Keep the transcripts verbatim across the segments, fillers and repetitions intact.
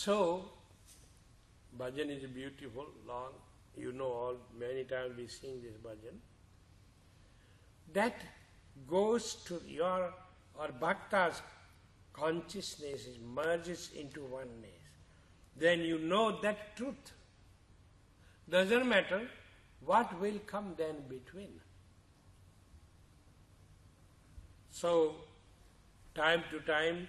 So, bhajan is beautiful, long, you know all, many times we sing this bhajan. That goes to your, or bhakta's consciousness is merges into oneness. Then you know that truth. Doesn't matter what will come then between. So, time to time,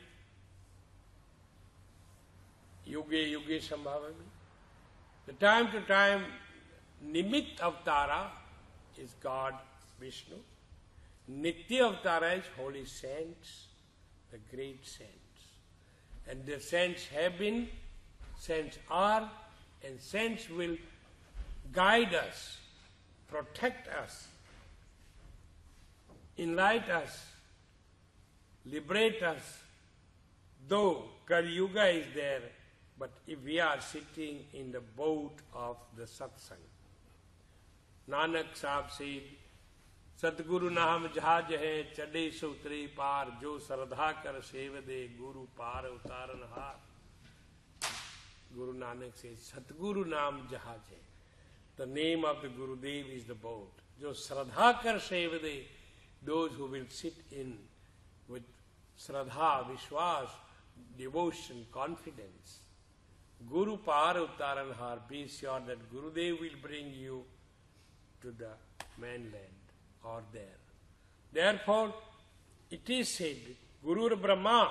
yuge yuge sambhavami. The time to time, Nimitt Avatara is God, Vishnu. Nitya Avatara is holy saints, the great saints. And the saints have been, saints are, and saints will guide us, protect us, enlighten us, liberate us. Though Kali Yuga is there, but if we are sitting in the boat of the satsang. Nanak Sahib said, Satguru Naam jahaj hai, chade se utre par, jo sardha kar seva de, Guru par utaran har. Guru Nanak says, Satguru Naam jahaj hai. The name of the Gurudev is the boat. Jo sradha kar seva de, those who will sit in with sradha, vishwas, devotion, confidence. Guru par utaran har, be sure that Gurudev will bring you to the mainland or there. Therefore, it is said, Guru Brahma,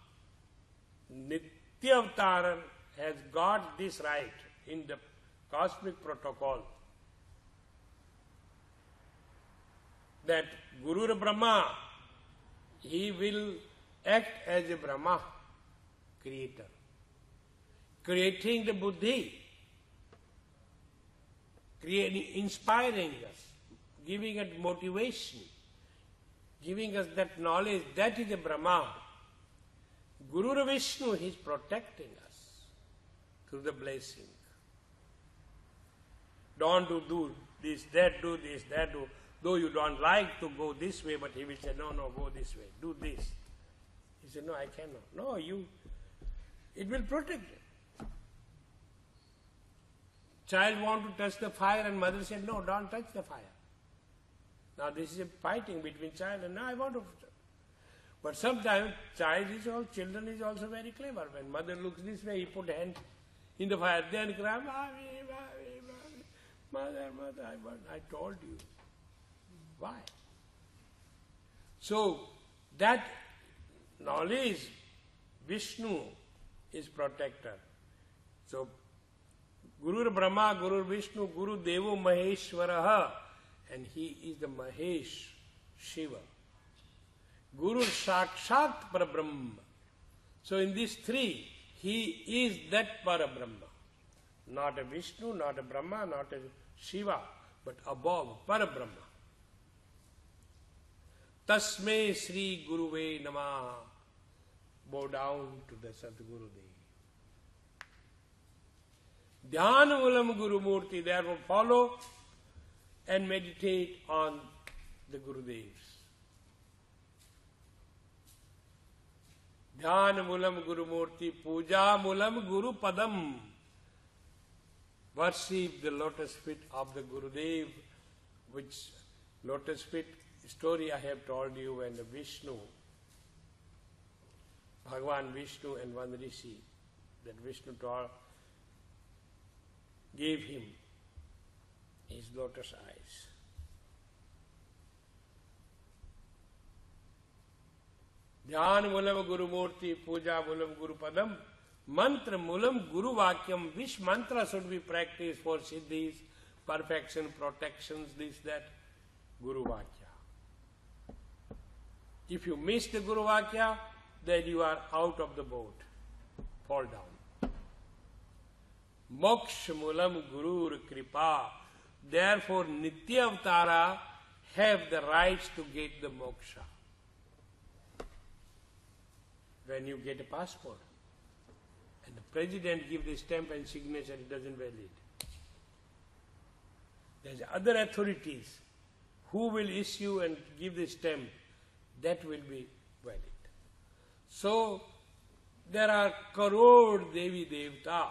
Nitya Avataran, has got this right in the cosmic protocol that Guru Brahma, he will act as a Brahma, creator, creating the buddhi, creating, inspiring us, giving us motivation, giving us that knowledge, that is a Brahma. Guru Vishnu, he is protecting us through the blessing. Don't do, do this, that, do this, that, do. Though you don't like to go this way, but he will say, no, no, go this way, do this. He said, no, I cannot. No, you, it will protect you. Child want to touch the fire and mother said, no, don't touch the fire. Now this is a fighting between child and, no, I want to. But sometimes child is also, children is also very clever. When mother looks this way, he put hand in the fire, then cry, mommy, mommy, mommy, mother, mother, I, want, I told you. Why? So that knowledge, Vishnu is protector. So Guru Brahma, Guru Vishnu, Guru Devo Maheshwaraha, and he is the Mahesh, Shiva. Guru Sakshat Parabrahma. So in these three, he is that Parabrahma. Not a Vishnu, not a Brahma, not a Shiva, but above Parabrahma. Tasme Sri Guruve Namaha. Bow down to the Sadguru Dev. Dhyanulam Guru Murti, therefore follow and meditate on the Gurudevs. Dhyanulam Guru Murti, Puja Mulam Guru Padam. Worship the lotus feet of the Gurudev, which lotus feet story I have told you when the Vishnu, Bhagavan Vishnu and one Rishi, that Vishnu told, gave him his lotus eyes. Dhyan Mulam Guru Murti, Puja Mulam Guru Padam, Mantra Mulam Guru Vakyam. Which mantra should we practice for siddhis, perfection, protections, this, that? Guru Vakya. If you miss the Guru Vakya, then you are out of the boat. Fall down. Moksha Mulam Gurur Kripa. Therefore, Nitya Avatara have the rights to get the moksha. When you get a passport, and the president gives the stamp and signature, it doesn't valid. There's other authorities who will issue and give the stamp, that will be valid. So, there are crore Devi Devta,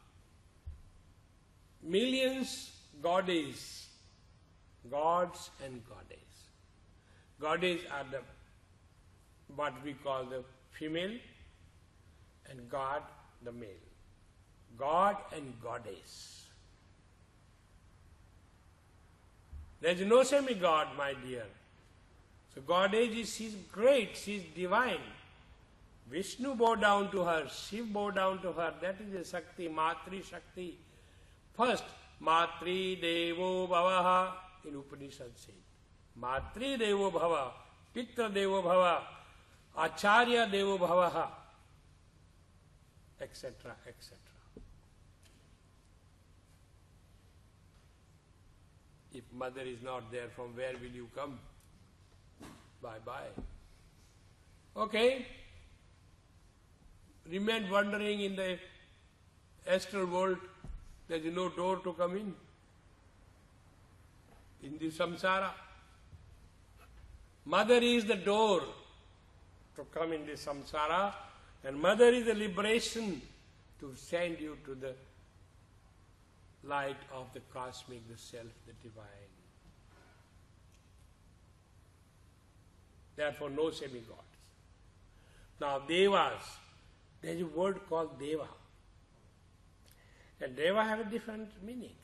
millions goddess, gods and goddess. Goddess are the what we call the female and God the male. God and goddess. There is no semi-God, my dear. So goddess is, she's great, she's divine. Vishnu bow down to her, Shiv bow down to her, that is a Shakti, Matri Shakti. First, Matri Devo Bhavaha, in Upanishad says. Matri Devo Bhava, Pitra Devo Bhava, Acharya Devo Bhavaha, et cetera, et cetera. If mother is not there, from where will you come? Bye-bye. Okay. Remain wandering in the astral world. There is no door to come in. In the samsara. Mother is the door to come in the samsara, and mother is the liberation to send you to the light of the cosmic, the self, the divine. Therefore, no semi-gods. Now, devas, there is a word called deva. And deva have different meanings.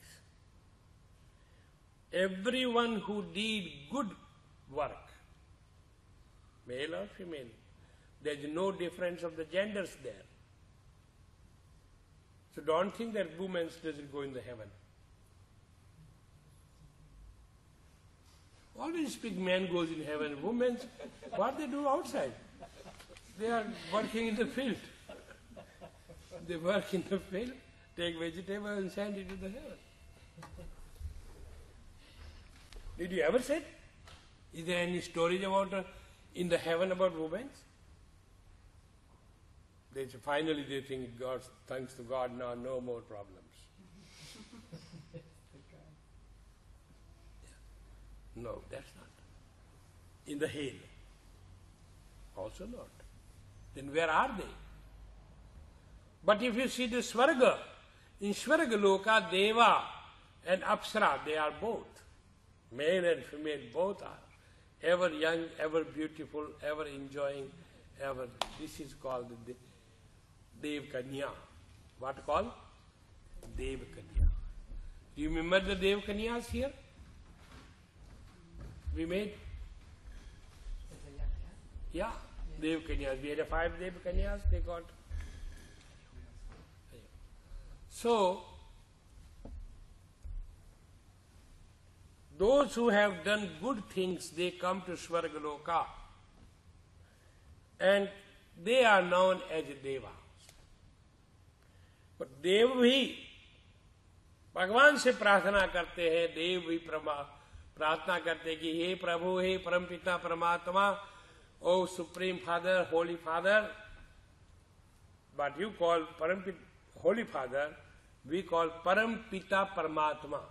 Everyone who did good work, male or female, there is no difference of the genders there. So don't think that women doesn't go in the heaven. Always speak man goes in heaven. Women, what they do outside? They are working in the field. They work in the field, take vegetables and send it to the heaven. Did you ever say? Is there any stories about uh, in the heaven about women? They finally they think God, thanks to God, now no more problems. No, that's not. In the hell, also not. Then where are they? But if you see the Swarga, in Swarga Loka, Deva and Apsara, they are both. Male and female, both are. Ever young, ever beautiful, ever enjoying, ever. This is called the Dev Kanya. What called? Dev Kanya. Do you remember the Dev Kanyas here? We made? Yeah, Dev Kanyas. We had a five Dev Kanyas, they got. So, those who have done good things, they come to Swargaloka. And they are known as Devas. But देव भी भगवान से प्रार्थना करते हैं, देव भी प्रार्थना करते हैं कि हे प्रभु, हे परमपिता परमात्मा, ओ supreme father, Holi father. But you call Parampita, Holy Father, we call Parampita Paramatma.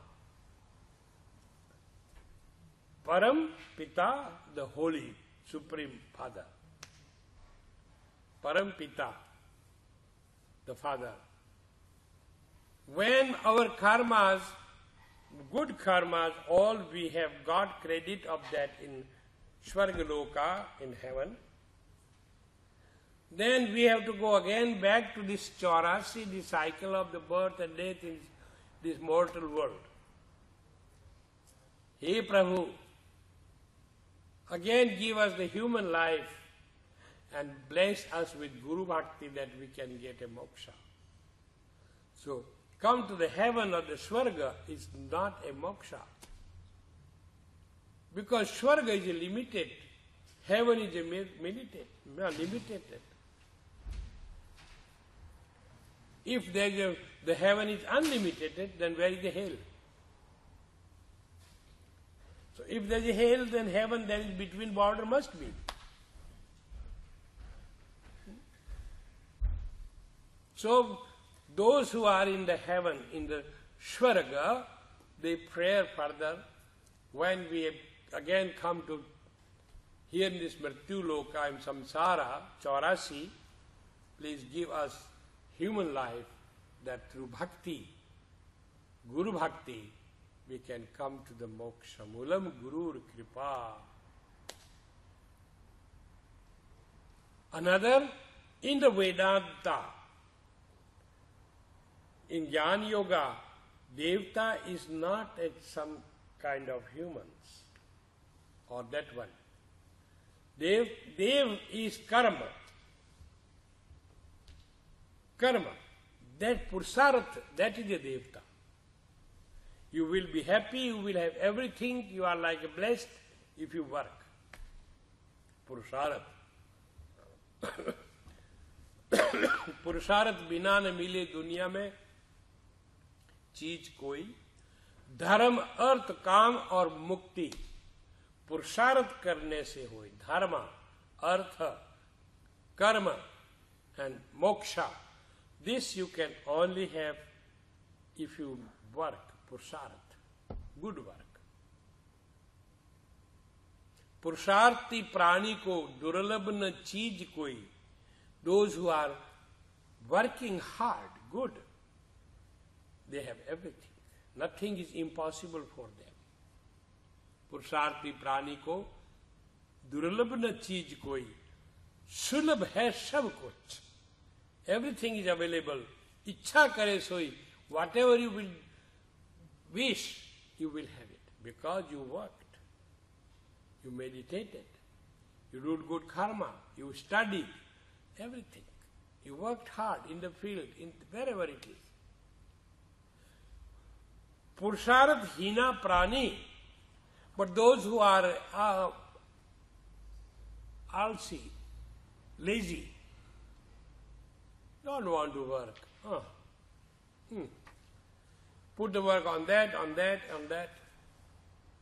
Parampita, the Holy Supreme Father. Parampita, the Father. When our karmas, good karmas, all we have got credit of that in Swargaloka, in heaven, then we have to go again back to this chaurasi, the cycle of the birth and death in this mortal world. Hey Prabhu, again give us the human life and bless us with Guru Bhakti that we can get a moksha. So, come to the heaven or the Swarga is not a moksha. Because Swarga is a limited, heaven is a limited, limited. If there is a, the heaven is unlimited, then where is the hell? So if there is a hell, then heaven, there is between border must be. So those who are in the heaven, in the Swarga, they pray further. When we again come to here in this Mrityu Loka, in Samsara, Chaurasi, please give us human life that through bhakti, Guru Bhakti, we can come to the moksha. Mulam Gurur Kripa. Another, in the Vedanta, in Jnana Yoga, Devta is not a, some kind of humans, or that one. Dev, Dev is karma. Karma. That Purusartha, that is the Devta. You will be happy, you will have everything, you are like blessed if you work. Purusartha. पुरुषार्थ बिना न मिले दुनिया में चीज कोई, धर्म अर्थ काम और मुक्ति पुरुषार्थ करने से होई. धर्म, अर्थ, कर्म and moksha, this you can only have if you work, purusharth, good work. पुरुषार्थी प्राणी को दुर्लभ न चीज कोई. Those who are working hard, good, they have everything. Nothing is impossible for them. पुरुषार्थी प्राणी को दुर्लभ न चीज कोई, सुलभ है सब कुछ. Everything is available. इच्छा करे सोई, whatever you will wish, you will have it. Because you worked, you meditated, you did good karma, you studied, everything. You worked hard in the field, in wherever it is. Purusharth hina prani, but those who are uh, alsi, lazy, don't want to work. Huh. Hmm. Put the work on that, on that, on that.